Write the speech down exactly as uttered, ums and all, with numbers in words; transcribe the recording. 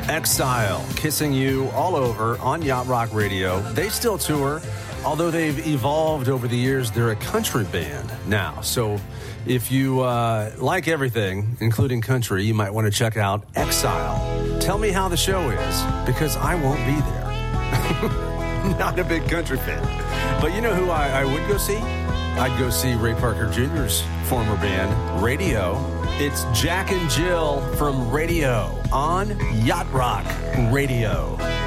Exile, Kissing You all over on Yacht Rock Radio. They still tour, although they've evolved over the years. They're a country band now. So if you uh, like everything, including country, you might want to check out Exile. Tell me how the show is, because I won't be there. Not a big country fan. But you know who I, I would go see? I'd go see Ray Parker Junior's former band, Radio. It's Jack and Jill from Radio on Yacht Rock Radio.